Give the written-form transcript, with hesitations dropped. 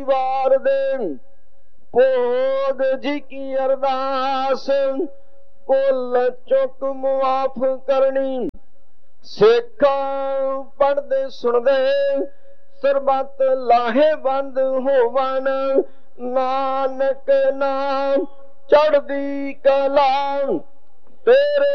ਵਾਰ ਦੇ ਭੋਗ ਜੀ ਕੀ ਅਰਦਾਸ, ਭੁੱਲ ਚੁੱਕ ਮੁਆਫ ਕਰਨੀ। ਸਿੱਖਾਂ ਪੜ੍ਹਦੇ ਸੁਣਦੇ ਸਰਬੱਤ ਲਾਹੇਵੰਦ ਹੋਵਨ, ਨਾਨਕ ਨਾਮ ਚੜ੍ਹਦੀ ਕਲਾ ਤੇਰੇ